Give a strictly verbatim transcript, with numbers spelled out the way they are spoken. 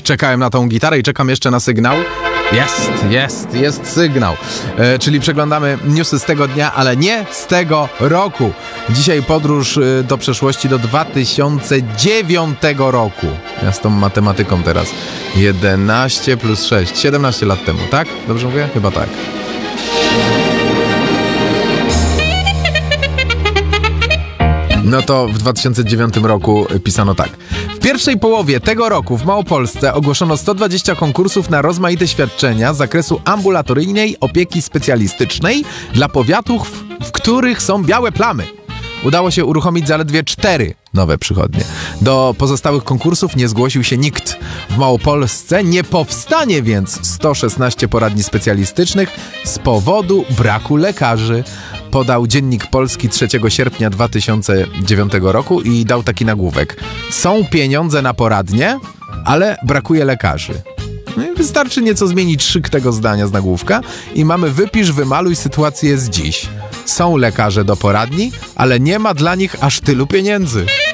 czekałem na tą gitarę i czekam jeszcze na sygnał. Jest, jest, jest sygnał. E, czyli przeglądamy newsy z tego dnia, ale nie z tego roku. Dzisiaj podróż e, do przeszłości do dwa tysiące dziewiątego roku. Ja z tą matematyką teraz. jedenaście plus sześć, siedemnaście lat temu, tak? Dobrze mówię? Chyba tak. No to w dwa tysiące dziewiątym roku pisano tak. W pierwszej połowie tego roku w Małopolsce ogłoszono sto dwadzieścia konkursów na rozmaite świadczenia z zakresu ambulatoryjnej opieki specjalistycznej dla powiatów, w których są białe plamy. Udało się uruchomić zaledwie cztery nowe przychodnie. Do pozostałych konkursów nie zgłosił się nikt. W Małopolsce nie powstanie więc sto szesnaście poradni specjalistycznych z powodu braku lekarzy. Podał Dziennik Polski trzeciego sierpnia dwa tysiące dziewiątego roku i dał taki nagłówek. Są pieniądze na poradnie, ale brakuje lekarzy. No i wystarczy nieco zmienić szyk tego zdania z nagłówka i mamy wypisz, wymaluj sytuację z dziś. Są lekarze do poradni, ale nie ma dla nich aż tylu pieniędzy.